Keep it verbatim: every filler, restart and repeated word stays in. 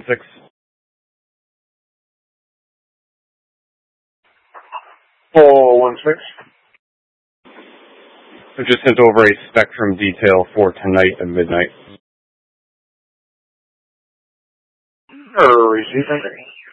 six. four one six. I just sent over a Spectrum detail for tonight at midnight. Uh, receiving.